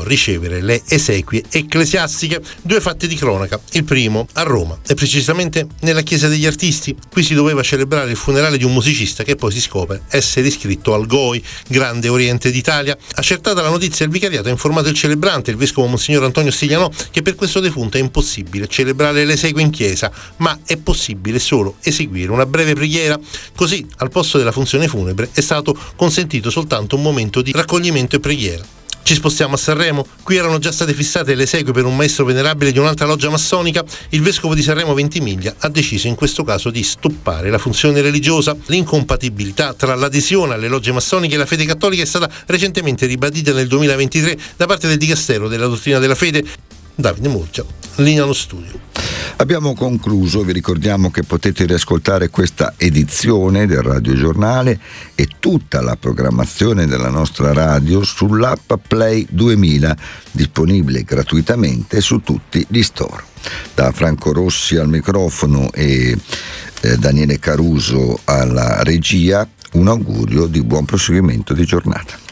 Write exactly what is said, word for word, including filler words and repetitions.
ricevere le esequie ecclesiastiche. Due fatti di cronaca. Il primo a Roma, e precisamente nella Chiesa degli Artisti. Qui si doveva celebrare il funerale di un musicista che poi si scopre essere iscritto al G O I, Grande Oriente d'Italia. Accertata la notizia, il vicariato ha informato il celebrante, il vescovo Monsignor Antonio Stiglianò, che per questo defunto è impossibile celebrare le esequie in chiesa, ma è possibile solo eseguire una breve preghiera. Così, al posto della funzione funebre, è stato consentito soltanto un momento di raccoglimento e preghiera. Ci spostiamo a Sanremo. Qui erano già state fissate le esequie per un maestro venerabile di un'altra loggia massonica. Il vescovo di Sanremo Ventimiglia ha deciso in questo caso di stoppare la funzione religiosa. L'incompatibilità tra l'adesione alle logge massoniche e la fede cattolica è stata recentemente ribadita nel duemilaventitré da parte del Dicastero della Dottrina della Fede. Davide Murgia, linea allo studio. Abbiamo concluso, vi ricordiamo che potete riascoltare questa edizione del radiogiornale e tutta la programmazione della nostra radio sull'app Play duemila, disponibile gratuitamente su tutti gli store. Da Franco Rossi al microfono e eh, Daniele Caruso alla regia, un augurio di buon proseguimento di giornata.